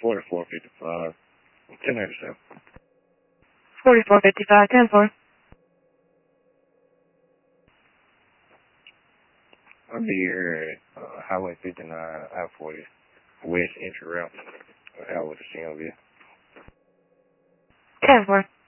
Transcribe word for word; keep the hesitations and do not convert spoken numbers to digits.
forty-four fifty-five, ten ninety-seven. forty-four fifty-five, ten four. I'll be here at uh, Highway fifty-nine, I forty, West Entry Route, Howard, C M V. ten four.